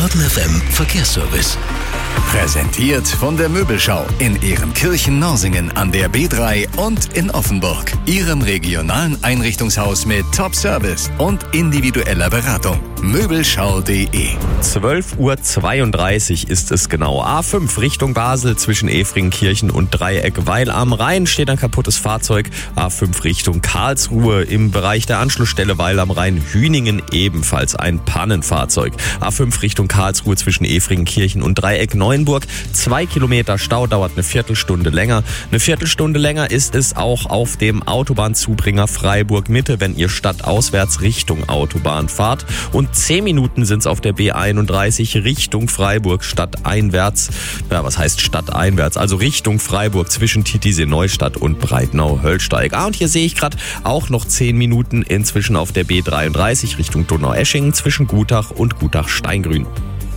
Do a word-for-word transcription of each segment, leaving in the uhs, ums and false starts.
Baden F M Verkehrsservice. Präsentiert von der Möbelschau in Ehrenkirchen-Norsingen an der B drei und in Offenburg. Ihrem regionalen Einrichtungshaus mit Top-Service und individueller Beratung. Möbelschau punkt de. zwölf Uhr zweiunddreißig ist es genau. A fünf Richtung Basel zwischen Efringkirchen und Dreieck, weil am Rhein steht ein kaputtes Fahrzeug. A fünf Richtung Karlsruhe im Bereich der Anschlussstelle, weil am Rhein Hüningen ebenfalls ein Pannenfahrzeug. A fünf Richtung Karlsruhe zwischen Efringkirchen und Dreieck Neuenburg. Zwei Kilometer Stau, dauert eine Viertelstunde länger. Eine Viertelstunde länger ist es auch auf dem Autobahnzubringer Freiburg Mitte, wenn ihr stadtauswärts Richtung Autobahn fahrt. Und zehn Minuten sind es auf der B einunddreißig Richtung Freiburg stadteinwärts. Ja, was heißt stadteinwärts? Also Richtung Freiburg zwischen Titisee-Neustadt und Breitnau-Höllsteig. Ah, und hier sehe ich gerade auch noch zehn Minuten inzwischen auf der B dreiunddreißig Richtung Donaueschingen zwischen Gutach und Gutach-Steingrün.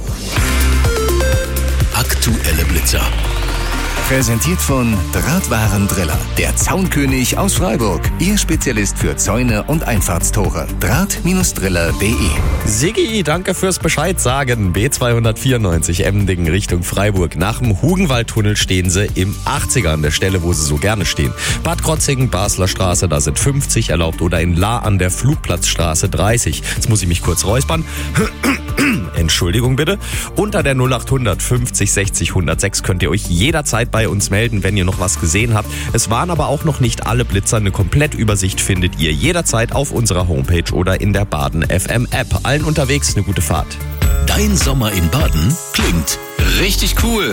Aktuelle Blitzer. Präsentiert von Drahtwaren Driller, der Zaunkönig aus Freiburg. Ihr Spezialist für Zäune und Einfahrtstore. Draht Driller punkt de. Siggi, danke fürs Bescheid sagen. B zweihundertvierundneunzig Emmendingen Richtung Freiburg. Nach dem Hugenwaldtunnel stehen sie im achtziger an der Stelle, wo sie so gerne stehen. Bad Krotzingen, Basler Straße, da sind fünfzig erlaubt. Oder in La an der Flugplatzstraße dreißig. Jetzt muss ich mich kurz räuspern. Entschuldigung bitte. Unter der null achthundert fünfzig sechzig hundertsechs könnt ihr euch jederzeit bei uns melden, wenn ihr noch was gesehen habt. Es waren aber auch noch nicht alle Blitzer. Eine Komplettübersicht findet ihr jederzeit auf unserer Homepage oder in der Baden F M App. Allen unterwegs eine gute Fahrt. Dein Sommer in Baden klingt richtig cool.